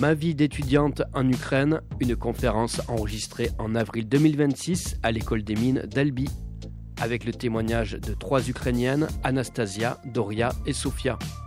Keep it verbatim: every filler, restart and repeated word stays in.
Ma vie d'étudiante en Ukraine, une conférence enregistrée en avril deux mille vingt-six à l'école des mines d'Albi, avec le témoignage de trois Ukrainiennes, Anastasia, Doria et Sofia.